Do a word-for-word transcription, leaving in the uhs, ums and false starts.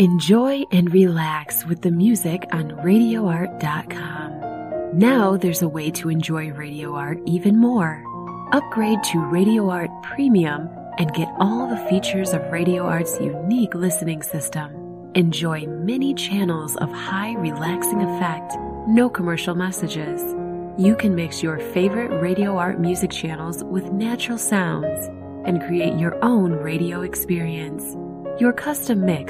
Enjoy and relax with the music on radio art dot com. Now there's a way to enjoy Radio Art even more. Upgrade to Radio Art Premium and get all the features of Radio Art's unique listening system. Enjoy many channels of high relaxing effect, no commercial messages. You can mix your favorite Radio Art music channels with natural sounds and create your own radio experience. Your custom mix